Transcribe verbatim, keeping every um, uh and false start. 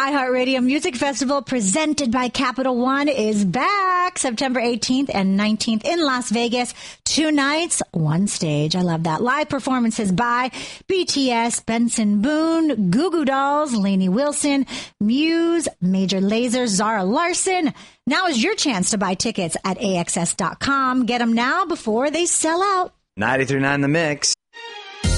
iHeartRadio Music Festival presented by Capital One is back September eighteenth and nineteenth in Las Vegas. Two nights, one stage. I love that. Live performances by B T S, Benson Boone, Goo Goo Dolls, Lainey Wilson, Muse, Major Lazer, Zara Larson. Now is your chance to buy tickets at A X S dot com. Get them now before they sell out. ninety-three point nine The Mix.